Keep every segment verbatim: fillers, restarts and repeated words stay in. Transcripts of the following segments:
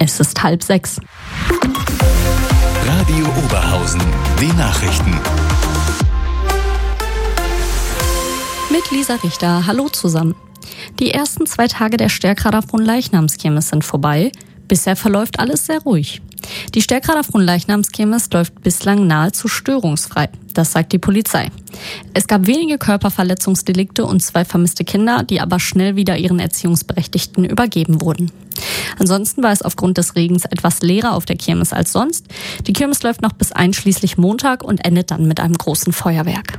Es ist halb sechs. Radio Oberhausen, die Nachrichten. Mit Lisa Richter, hallo zusammen. Die ersten zwei Tage der Stärkrader Fronleichnamskirmes sind vorbei. Bisher verläuft alles sehr ruhig. Die Stärkrader Fronleichnamskirmes läuft bislang nahezu störungsfrei. Das sagt die Polizei. Es gab wenige Körperverletzungsdelikte und zwei vermisste Kinder, die aber schnell wieder ihren Erziehungsberechtigten übergeben wurden. Ansonsten war es aufgrund des Regens etwas leerer auf der Kirmes als sonst. Die Kirmes läuft noch bis einschließlich Montag und endet dann mit einem großen Feuerwerk.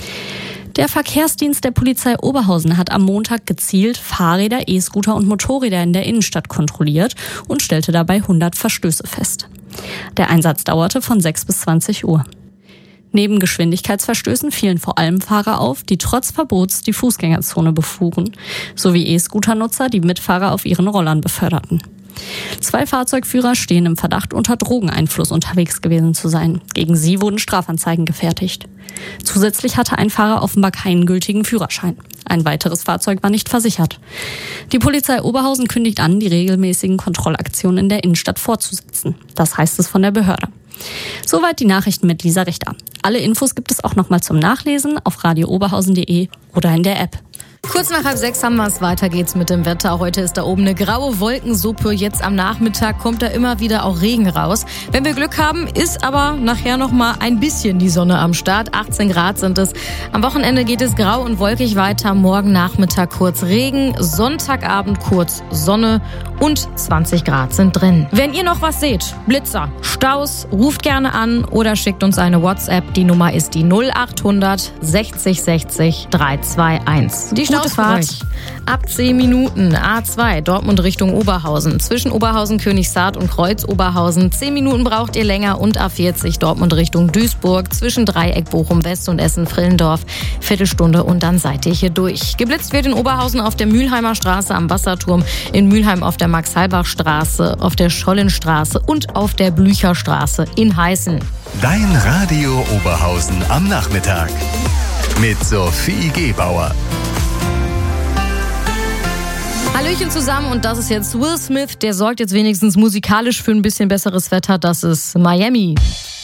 Der Verkehrsdienst der Polizei Oberhausen hat am Montag gezielt Fahrräder, E-Scooter und Motorräder in der Innenstadt kontrolliert und stellte dabei hundert Verstöße fest. Der Einsatz dauerte von sechs bis zwanzig Uhr. Neben Geschwindigkeitsverstößen fielen vor allem Fahrer auf, die trotz Verbots die Fußgängerzone befuhren, sowie E-Scooter-Nutzer, die Mitfahrer auf ihren Rollern beförderten. Zwei Fahrzeugführer stehen im Verdacht, unter Drogeneinfluss unterwegs gewesen zu sein. Gegen sie wurden Strafanzeigen gefertigt. Zusätzlich hatte ein Fahrer offenbar keinen gültigen Führerschein. Ein weiteres Fahrzeug war nicht versichert. Die Polizei Oberhausen kündigt an, die regelmäßigen Kontrollaktionen in der Innenstadt fortzusetzen. Das heißt es von der Behörde. Soweit die Nachrichten mit Lisa Richter. Alle Infos gibt es auch nochmal zum Nachlesen auf radio oberhausen punkt de oder in der App. Kurz nach halb sechs haben wir es. Weiter geht's mit dem Wetter. Heute ist da oben eine graue Wolkensuppe. Jetzt am Nachmittag kommt da immer wieder auch Regen raus. Wenn wir Glück haben, ist aber nachher noch mal ein bisschen die Sonne am Start. achtzehn Grad sind es. Am Wochenende geht es grau und wolkig weiter. Morgen Nachmittag kurz Regen. Sonntagabend kurz Sonne und zwanzig Grad sind drin. Wenn ihr noch was seht, Blitzer, Staus, ruft gerne an oder schickt uns eine WhatsApp. Die Nummer ist die null achthundert sechzig sechzig dreihunderteinundzwanzig. Die Gute Fahrt ab zehn Minuten. A zwei, Dortmund Richtung Oberhausen. Zwischen Oberhausen, Königshardt und Kreuz Oberhausen. zehn Minuten braucht ihr länger. Und A vierzig, Dortmund Richtung Duisburg. Zwischen Dreieck, Bochum West und Essen-Frillendorf. Viertelstunde und dann seid ihr hier durch. Geblitzt wird in Oberhausen auf der Mülheimer Straße am Wasserturm. In Mülheim auf der Max-Halbach-Straße, auf der Schollenstraße und auf der Blücherstraße in Heißen. Dein Radio Oberhausen am Nachmittag. Mit Sophie Gebauer. Hallöchen zusammen und das ist jetzt Will Smith, der sorgt jetzt wenigstens musikalisch für ein bisschen besseres Wetter, das ist Miami.